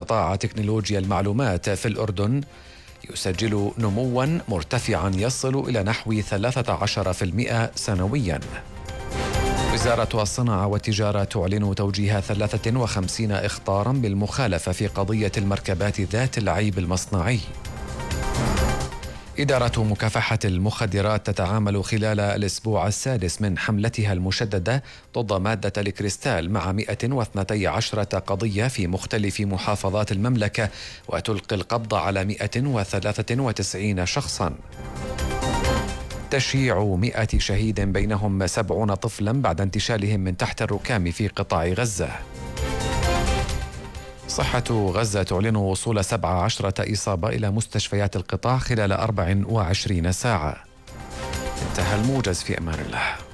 قطاع تكنولوجيا المعلومات في الأردن يسجل نمواً مرتفعاً يصل إلى نحو 13% سنوياً. وزارة الصناعة والتجارة تعلن توجيه 53 إخطاراً بالمخالفة في قضية المركبات ذات العيب المصنعي. إدارة مكافحة المخدرات تتعامل خلال الأسبوع السادس من حملتها المشددة ضد مادة الكريستال مع 112 قضية في مختلف محافظات المملكة، وتلقي القبض على 193 شخصاً. تشييع 100 شهيد بينهم 70 طفلاً بعد انتشالهم من تحت الركام في قطاع غزة. صحة غزة تعلن وصول 17 إصابة إلى مستشفيات القطاع خلال 24 ساعة. انتهى الموجز، في أمان الله.